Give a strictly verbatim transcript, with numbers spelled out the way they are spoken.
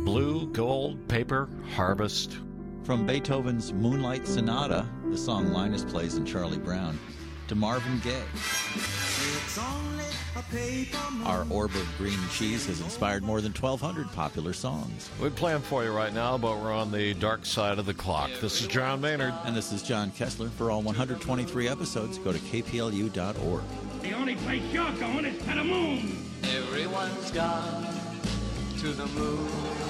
Blue, Gold, Paper, Harvest. From Beethoven's Moonlight Sonata, the song Linus plays in Charlie Brown, to Marvin Gaye. Our orb of green cheese has inspired more than twelve hundred popular songs. We play them for you right now, but we're on the dark side of the clock. This is John Maynard. And this is John Kessler. For all one hundred twenty-three episodes, go to K P L U dot org. The only place you're going is to the moon. Everyone's gone to the moon.